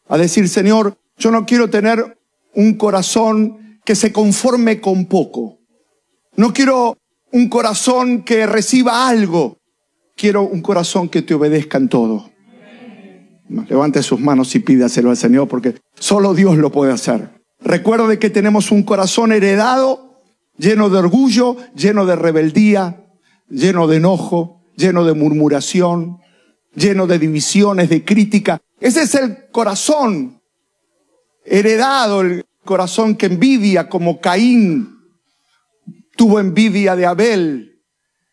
A decir, Señor, yo no quiero tener un corazón que se conforme con poco. No quiero un corazón que reciba algo. Quiero un corazón que te obedezca en todo. Levante sus manos y pídaselo al Señor, porque solo Dios lo puede hacer. Recuerde que tenemos un corazón heredado, lleno de orgullo, lleno de rebeldía, lleno de enojo, lleno de murmuración, lleno de divisiones, de crítica. Ese es el corazón heredado, el corazón que envidia, como Caín tuvo envidia de Abel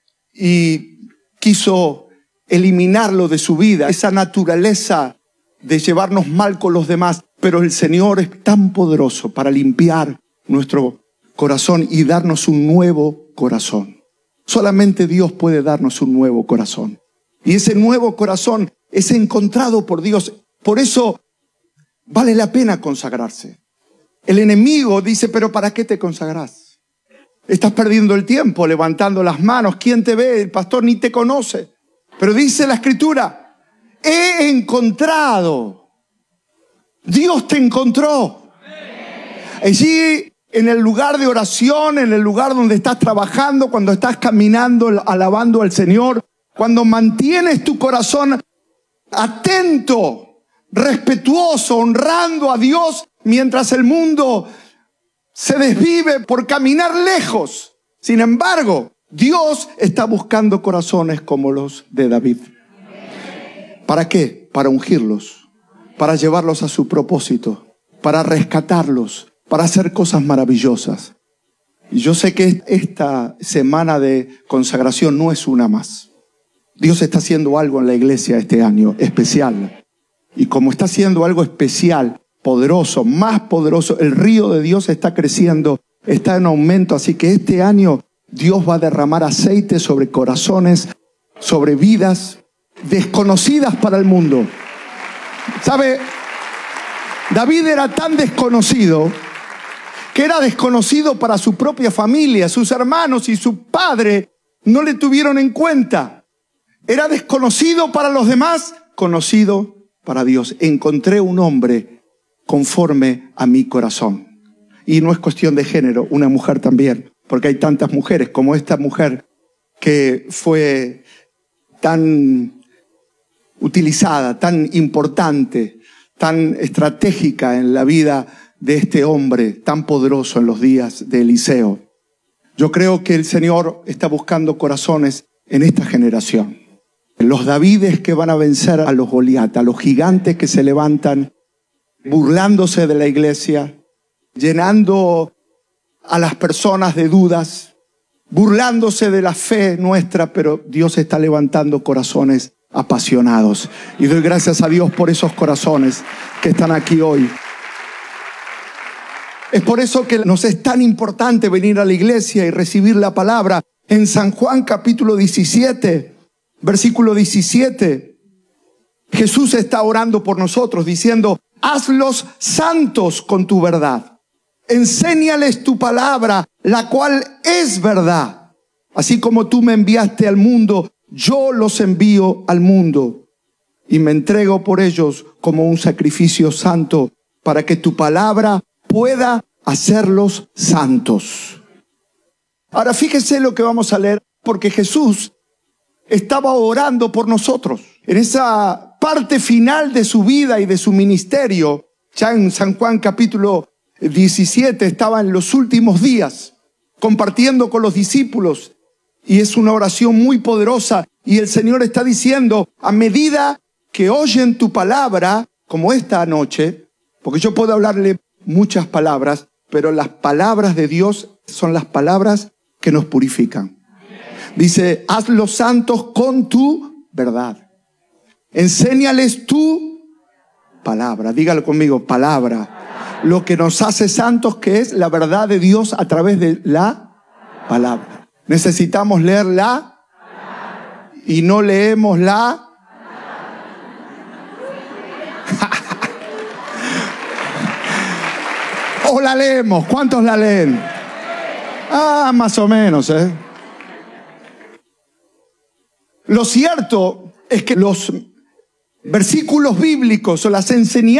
y quiso eliminarlo de su vida, esa naturaleza de llevarnos mal con los demás. Pero el Señor es tan poderoso para limpiar nuestro corazón y darnos un nuevo corazón. Solamente Dios puede darnos un nuevo corazón. Y ese nuevo corazón es encontrado por Dios. Por eso vale la pena consagrarse. El enemigo dice, pero ¿para qué te consagras? Estás perdiendo el tiempo levantando las manos. ¿Quién te ve? El pastor ni te conoce. Pero dice la Escritura, he encontrado. Dios te encontró. Allí en el lugar de oración, en el lugar donde estás trabajando, cuando estás caminando, alabando al Señor, cuando mantienes tu corazón atento, respetuoso, honrando a Dios, mientras el mundo se desvive por caminar lejos. Sin embargo, Dios está buscando corazones como los de David. ¿Para qué? Para ungirlos, para llevarlos a su propósito, para rescatarlos, para hacer cosas maravillosas. Y yo sé que esta semana de consagración no es una más. Dios está haciendo algo en la iglesia este año, especial. Y como está haciendo algo especial, poderoso, más poderoso, el río de Dios está creciendo, está en aumento. Así que este año Dios va a derramar aceite sobre corazones, sobre vidas desconocidas para el mundo. ¿Sabe? David era tan desconocido que era desconocido para su propia familia. Sus hermanos y su padre no le tuvieron en cuenta. Era desconocido para los demás, conocido para Dios. Encontré un hombre conforme a mi corazón. Y no es cuestión de género, una mujer también. Porque hay tantas mujeres como esta mujer que fue tan utilizada, tan importante, tan estratégica en la vida de este hombre tan poderoso en los días de Eliseo. Yo creo que el Señor está buscando corazones en esta generación. Los Davides que van a vencer a los Goliat, a los gigantes que se levantan burlándose de la iglesia, llenando a las personas de dudas, burlándose de la fe nuestra, pero Dios está levantando corazones apasionados. Y doy gracias a Dios por esos corazones que están aquí hoy. Es por eso que nos es tan importante venir a la iglesia y recibir la palabra. En San Juan capítulo 17, versículo 17, Jesús está orando por nosotros diciendo, hazlos santos con tu verdad. Enséñales tu palabra, la cual es verdad. Así como tú me enviaste al mundo, yo los envío al mundo. Y me entrego por ellos como un sacrificio santo, para que tu palabra pueda hacerlos santos. Ahora fíjese lo que vamos a leer, porque Jesús estaba orando por nosotros. En esa parte final de su vida y de su ministerio, ya en San Juan capítulo 17, estaba en los últimos días, compartiendo con los discípulos, y es una oración muy poderosa, y el Señor está diciendo, a medida que oyen tu palabra, como esta noche, porque yo puedo hablarle muchas palabras, pero las palabras de Dios son las palabras que nos purifican. Dice, hazlos santos con tu verdad. Enséñales tu palabra. Dígalo conmigo, palabra. Lo que nos hace santos, que es la verdad de Dios a través de la palabra. Necesitamos leerla y no leemos la. ¿O la leemos? ¿Cuántos la leen? Más o menos, Lo cierto es que los versículos bíblicos o las enseñanzas